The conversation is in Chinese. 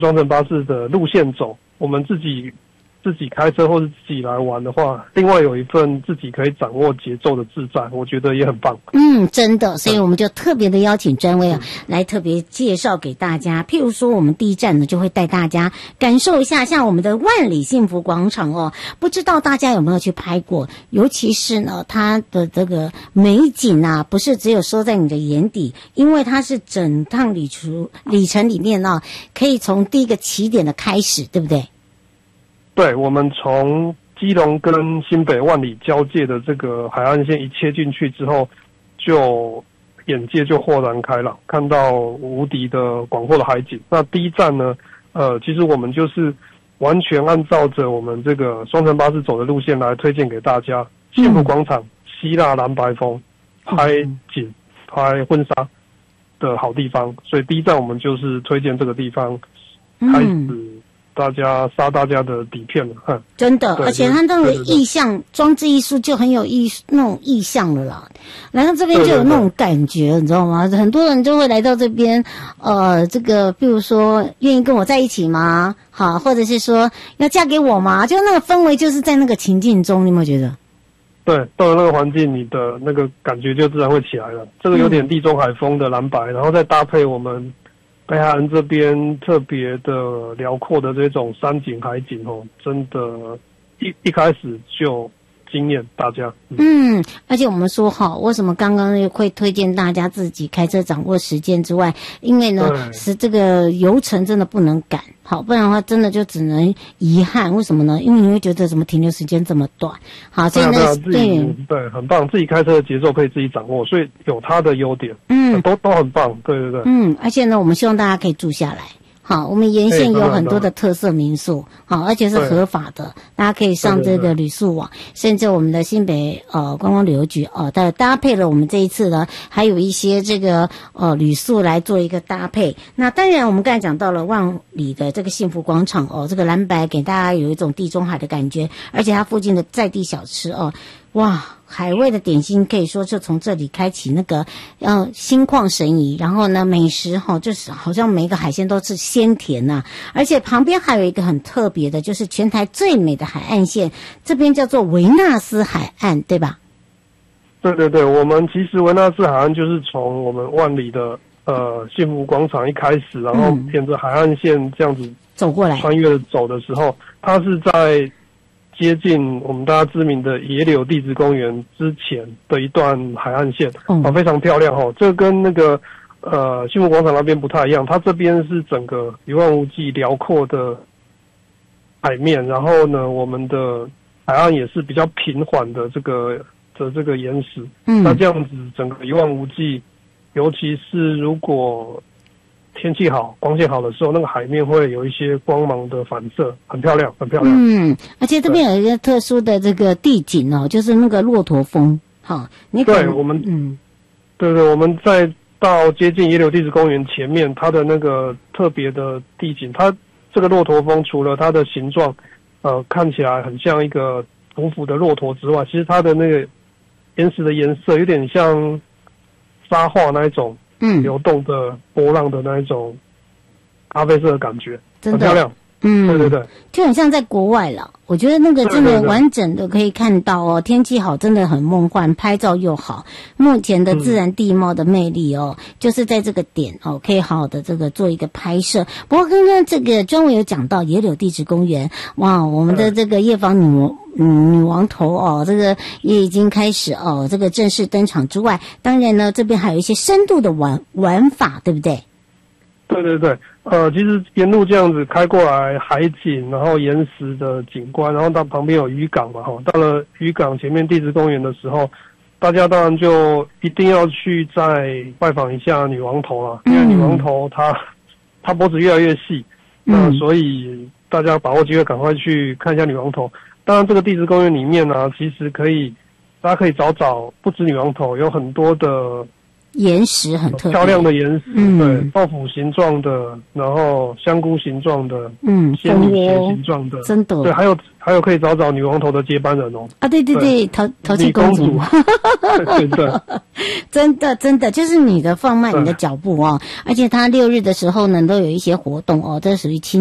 双层巴士的路线走，我们自己开车或是自己来玩的话，另外有一份自己可以掌握节奏的自在，我觉得也很棒。 真的，所以我们就特别的邀请专位来特别介绍给大家。譬如说，我们第一站呢就会带大家感受一下，像我们的万里幸福广场哦，不知道大家有没有去拍过？尤其是呢，它的这个美景啊，不是只有收在你的眼底，因为它是整趟旅程里面呢，可以从第一个起点的开始，对不对？ 对，我们从基隆跟新北万里交界的这个海岸线一切进去之后，就眼界就豁然开朗，看到无敌的广阔的海景。那第一站呢，其实我们就是完全按照着我们这个双层巴士走的路线来推荐给大家。幸福广场、希腊蓝白峰、拍景、拍婚纱的好地方，所以第一站我们就是推荐这个地方，开始大家杀大家的底片了， 真的，而且它那个意象装置艺术就很有那种意象了啦。来到这边就有那种感觉，你知道吗？很多人就会来到这边，这个比如说愿意跟我在一起吗？好，或者是说要嫁给我吗？就那个氛围就是在那个情境中，你有没有觉得？ 对，到了那个环境，你的那个感觉就自然会起来了。这个有点地中海风的蓝白，然后再搭配我们北海岸这边特别的辽阔的这种山景海景哦，真的一开始就惊艳大家。 而且我们说好，为什么刚刚会推荐大家自己开车掌握时间之外，因为呢是这个游程真的不能赶，好，不然的话真的就只能遗憾。为什么呢？因为你会觉得怎么停留时间这么短，好，所以呢对，很棒，自己开车的节奏可以自己掌握，所以有它的优点，都很棒，对， 而且呢，我们希望大家可以住下来。好，我们沿线有很多的特色民宿，好，而且是合法的，大家可以上这个旅宿网，甚至我们的新北观光旅游局搭配了我们这一次呢，还有一些这个旅宿来做一个搭配。那当然，我们刚才讲到了万里的这个幸福广场这个蓝白给大家有一种地中海的感觉，而且它附近的在地小吃哇，海味的点心可以说就从这里开启那个心旷神怡，然后呢美食就是好像每一个海鲜都是鲜甜啊，而且旁边还有一个很特别的，就是全台最美的海岸线，这边叫做维纳斯海岸，对吧？ 对，我们其实维纳斯海岸就是从我们万里的幸福广场一开始，然后沿着海岸线这样子走过来， 穿越走的时候，它是在接近我们大家知名的野柳地质公园之前的一段海岸线，非常漂亮这跟那个幸福广场那边不太一样，它这边是整个一望无际辽阔的海面，然后呢，我们的海岸也是比较平缓的这个岩石，那这样子整个一望无际，尤其是如果天气好、光线好的时候，那个海面会有一些光芒的反射，很漂亮，很漂亮。 而且这边有一个特殊的这个地景就是那个骆驼峰。 对，我们对，我们在到接近野柳地质公园前面，它的那个特别的地景，它这个骆驼峰除了它的形状，看起来很像一个匍匐的骆驼之外，其实它的那个岩石的颜色有点像沙画那一种。流动的波浪的那一种咖啡色的感觉，很漂亮。对， 就很像在国外了。我觉得那个真的完整的可以看到天气好真的很梦幻，拍照又好。目前的自然地貌的魅力就是在这个点可以好好的这个做一个拍摄。不过刚刚这个专委有讲到野柳地质公园，哇，我们的这个叶房女王头这个也已经开始这个正式登场之外，当然呢这边还有一些深度的玩法，对不对？ 对，其实沿路这样子开过来，海景，然后岩石的景观，然后到旁边有渔港嘛，到了渔港前面地质公园的时候，大家当然就一定要去再拜访一下女王头啦，因为女王头她脖子越来越细，所以大家把握机会赶快去看一下女王头。当然这个地质公园里面呢，其实大家可以找不止女王头，有很多的岩石很特别， 漂亮的岩石，对，豆腐形状的，然后香蜂形状的，仙女鞋形状的， 真的， 对，还有可以找女王头的接班人哦。 啊，对，淘气公主，真的，就是你的放慢你的脚步哦，而且它6日的时候呢，都有一些活动哦，这属于